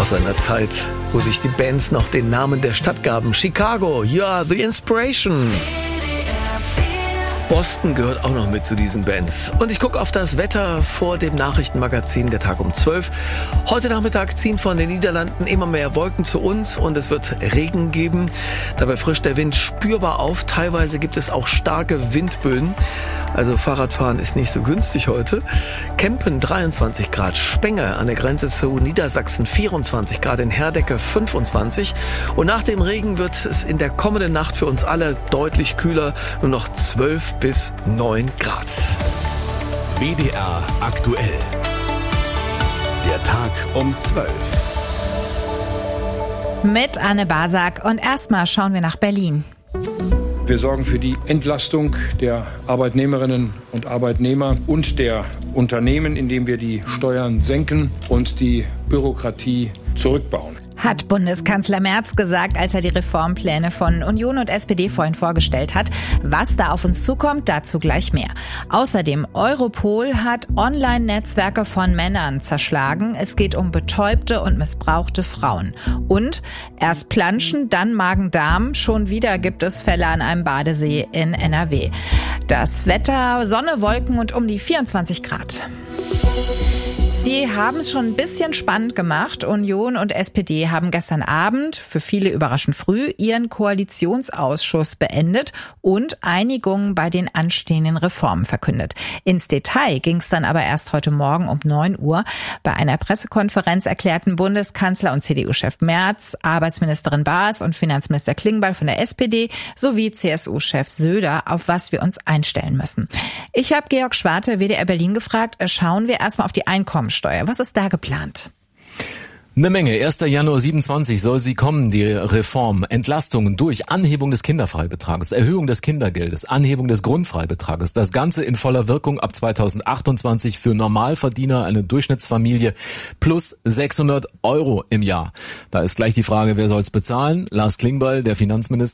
Aus einer Zeit, wo sich die Bands noch den Namen der Stadt gaben. Chicago, you are the inspiration. Boston gehört auch noch mit zu diesen Bands. Und ich gucke auf das Wetter vor dem Nachrichtenmagazin der Tag um 12. Heute Nachmittag ziehen von den Niederlanden immer mehr Wolken zu uns und es wird Regen geben. Dabei frischt der Wind spürbar auf. Teilweise gibt es auch starke Windböen. Also Fahrradfahren ist nicht so günstig heute. Kempen 23 Grad, Spenge an der Grenze zu Niedersachsen 24 Grad, in Herdecke 25. Und nach dem Regen wird es in der kommenden Nacht für uns alle deutlich kühler, nur noch 12 bis 9 Grad. WDR aktuell. Der Tag um 12. Mit Anne Basak und erstmal schauen wir nach Berlin. Wir sorgen für die Entlastung der Arbeitnehmerinnen und Arbeitnehmer und der Unternehmen, indem wir die Steuern senken und die Bürokratie zurückbauen. Hat Bundeskanzler Merz gesagt, als er die Reformpläne von Union und SPD vorhin vorgestellt hat. Was da auf uns zukommt, dazu gleich mehr. Außerdem, Europol hat Online-Netzwerke von Männern zerschlagen. Es geht um betäubte und missbrauchte Frauen. Und erst Planschen, dann Magen-Darm. Schon wieder gibt es Fälle an einem Badesee in NRW. Das Wetter, Sonne, Wolken und um die 24 Grad. Sie haben es schon ein bisschen spannend gemacht. Union und SPD haben gestern Abend, für viele überraschend früh, ihren Koalitionsausschuss beendet und Einigungen bei den anstehenden Reformen verkündet. Ins Detail ging es dann aber erst heute Morgen um 9 Uhr. Bei einer Pressekonferenz erklärten Bundeskanzler und CDU-Chef Merz, Arbeitsministerin Baas und Finanzminister Klingbeil von der SPD sowie CSU-Chef Söder, auf was wir uns einstellen müssen. Ich habe Georg Schwarte, WDR Berlin, gefragt, schauen wir erstmal auf die Einkommensteuer. Was ist da geplant? Eine Menge. 1. Januar 27 soll sie kommen, die Reform. Entlastungen durch Anhebung des Kinderfreibetrages, Erhöhung des Kindergeldes, Anhebung des Grundfreibetrages. Das Ganze in voller Wirkung ab 2028 für Normalverdiener, eine Durchschnittsfamilie, plus 600 € im Jahr. Da ist gleich die Frage, wer soll's bezahlen? Lars Klingbeil, der Finanzminister.